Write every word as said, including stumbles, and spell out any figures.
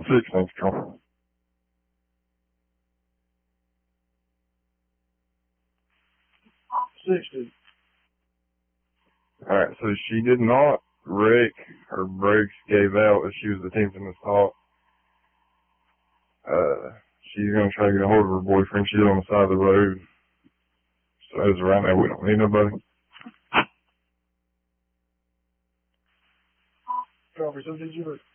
Sixteen control. Sixty. Alright, so she did not wreck. Her brakes gave out as she was attempting to stop. Uh, she's gonna try to get a hold of her boyfriend. She's on the side of the road. So as of right now, we don't need nobody. Copy. So did you